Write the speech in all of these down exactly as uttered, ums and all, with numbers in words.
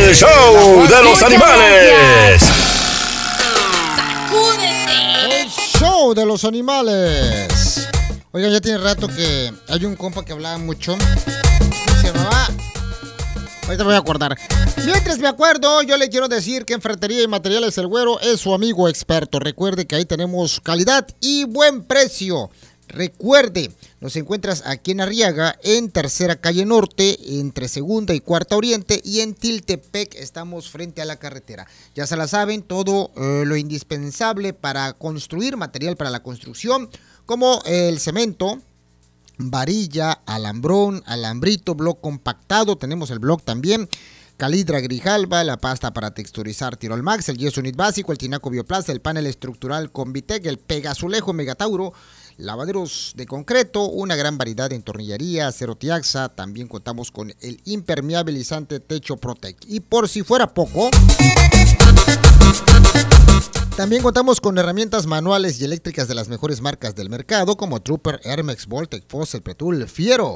El show de los animales. El show de los animales. Oigan, ya tiene rato que hay un compa que hablaba mucho. Se llamaba... Ahorita me voy a acordar. Mientras me acuerdo, yo le quiero decir que en Ferretería y Materiales El Güero es su amigo experto. Recuerde que ahí tenemos calidad y buen precio. Recuerde, nos encuentras aquí en Arriaga, en Tercera Calle Norte, entre Segunda y Cuarta Oriente, y en Tiltepec estamos frente a la carretera. Ya se la saben, todo eh, lo indispensable para construir, material para la construcción, como el cemento, varilla, alambrón, alambrito, bloc compactado, tenemos el bloc también, Calidra Grijalba, la pasta para texturizar Tirol Max, el yeso unit básico, el tinaco Bioplast, el panel estructural Convitec, el Pegazulejo Megatauro, lavaderos de concreto, una gran variedad de entornillería, acero Tiaxa, también contamos con el impermeabilizante Techo Protec. Y por si fuera poco, también contamos con herramientas manuales y eléctricas de las mejores marcas del mercado, como Trooper, Hermex, Voltec, Fossil, Pretul, Fiero.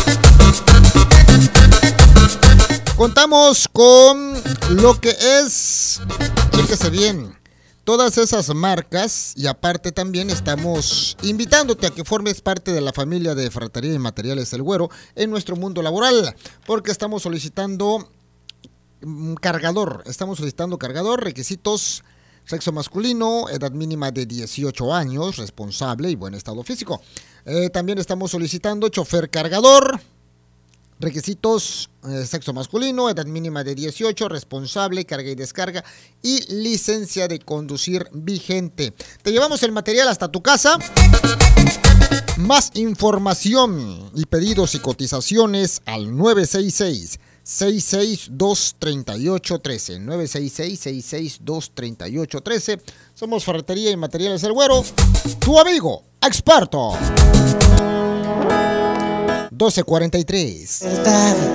Contamos con lo que es, fíjese bien, todas esas marcas, y aparte también estamos invitándote a que formes parte de la familia de Ferretería y Materiales El Güero en nuestro mundo laboral, porque estamos solicitando cargador, estamos solicitando cargador, requisitos: sexo masculino, edad mínima de dieciocho años, responsable y buen estado físico. Eh, también estamos solicitando chofer cargador. Requisitos: eh, sexo masculino, edad mínima de dieciocho, responsable, carga y descarga y licencia de conducir vigente. Te llevamos el material hasta tu casa. Más información y pedidos y cotizaciones al nueve seis seis, seis seis dos, tres ocho uno tres. nueve seis seis, seis seis dos, tres ocho uno tres. Somos Ferretería y Materiales El Güero, tu amigo experto. doce cuarenta y tres.